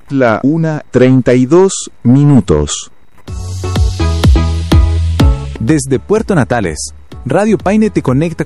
La 1:32. Desde Puerto Natales, Radio Paine te conecta